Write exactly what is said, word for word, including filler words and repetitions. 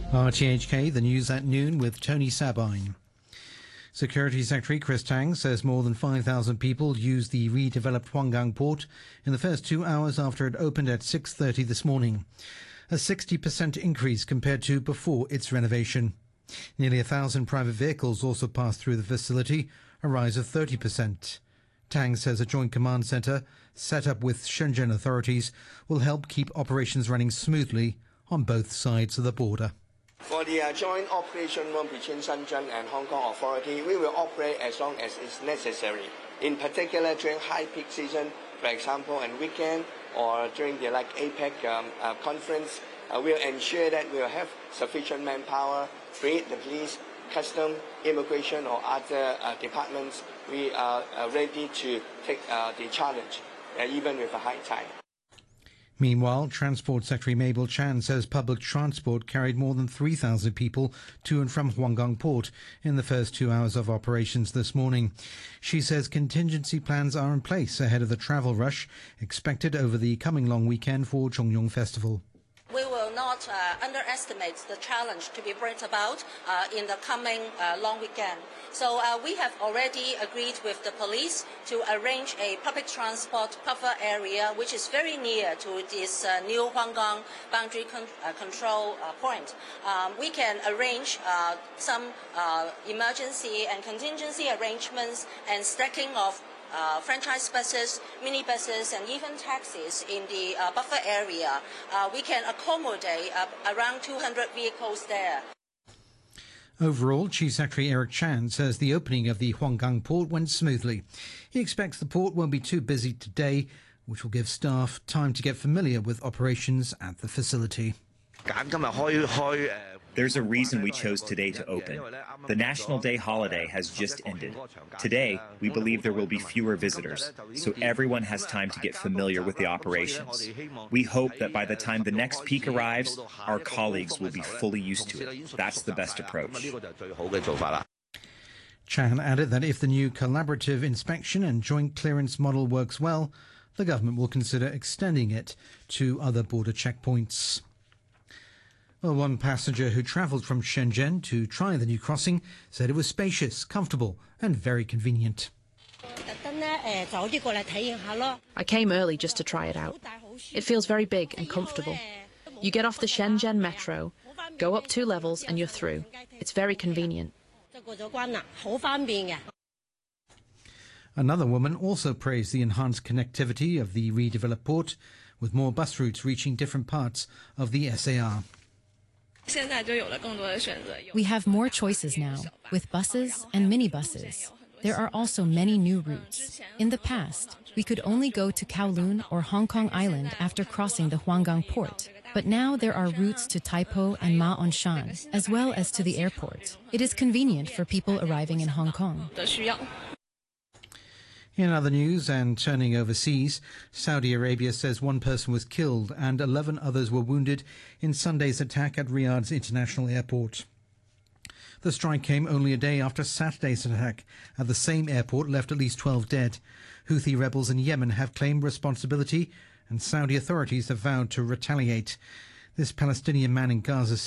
R T H K, the news at noon with Tony Sabine. Security Secretary Chris Tang says more than five thousand people used the redeveloped Huanggang port in the first two hours after it opened at six thirty this morning, a sixty percent increase compared to before its renovation. Nearly a thousand private vehicles also passed through the facility, a rise of thirty percent. Tang says a joint command centre set up with Shenzhen authorities will help keep operations running smoothly on both sides of the border. For the uh, joint operation room between Shenzhen and Hong Kong authority, we will operate as long as it's necessary. In particular, during high peak season, for example, and weekend, or during the like APEC um, uh, conference, uh, we'll ensure that we'll have sufficient manpower, be it the police, custom, immigration, or other uh, departments. We are uh, ready to take uh, the challenge, uh, even with a high tide. Meanwhile, Transport Secretary Mabel Chan says public transport carried more than three thousand people to and from Huanggang Port in the first two hours of operations this morning. She says contingency plans are in place ahead of the travel rush expected over the coming long weekend for Zhongyong Festival. We will not uh, underestimate the challenge to be brought about uh, in the coming uh, long weekend. So uh, we have already agreed with the police to arrange a public transport buffer area which is very near to this uh, new Huanggang boundary con uh, control uh, point. Um, we can arrange uh, some uh, emergency and contingency arrangements and stacking of Uh, franchise buses, minibuses, and even taxis in the uh, buffer area. Uh, we can accommodate uh, around two hundred vehicles there. Overall, Chief Secretary Eric Chan says the opening of the Huanggang port went smoothly. He expects the port won't be too busy today, which will give staff time to get familiar with operations at the facility. There's a reason we chose today to open. The National Day holiday has just ended. Today, we believe there will be fewer visitors, so everyone has time to get familiar with the operations. We hope that by the time the next peak arrives, our colleagues will be fully used to it. That's the best approach. Chan added that if the new collaborative inspection and joint clearance model works well, the government will consider extending it to other border checkpoints. Well, one passenger who travelled from Shenzhen to try the new crossing said it was spacious, comfortable and very convenient. I came early just to try it out. It feels very big and comfortable. You get off the Shenzhen metro, go up two levels and you're through. It's very convenient. Another woman also praised the enhanced connectivity of the redeveloped port, with more bus routes reaching different parts of the S A R. We have more choices now, with buses and minibuses. There are also many new routes. In the past, we could only go to Kowloon or Hong Kong Island after crossing the Huanggang port. But now there are routes to Tai Po and Ma On Shan, as well as to the airport. It is convenient for people arriving in Hong Kong. In other news and turning overseas, Saudi Arabia says one person was killed and eleven others were wounded in Sunday's attack at Riyadh's international airport. The strike came only a day after Saturday's attack at the same airport left at least twelve dead. Houthi rebels in Yemen have claimed responsibility and Saudi authorities have vowed to retaliate. This Palestinian man in Gaza